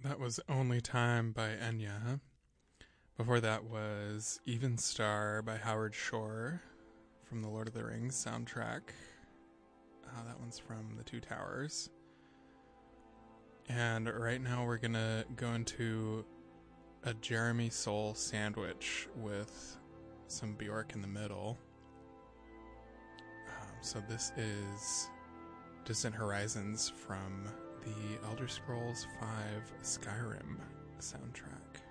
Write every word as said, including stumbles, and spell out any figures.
That was Only Time by Enya. Before that was Even Star by Howard Shore from the Lord of the Rings soundtrack. Uh, that one's from The Two Towers. And right now we're going to go into a Jeremy Soule sandwich with some Bjork in the middle. Um, so this is Distant Horizons from the Elder Scrolls five Skyrim soundtrack.